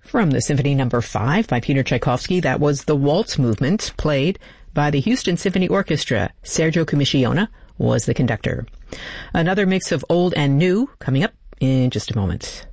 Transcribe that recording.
From the Symphony No. 5 by Peter Tchaikovsky, that was the Waltz Movement, played by the Houston Symphony Orchestra. Sergio Comissiona was the conductor. Another mix of old and new coming up in just a moment.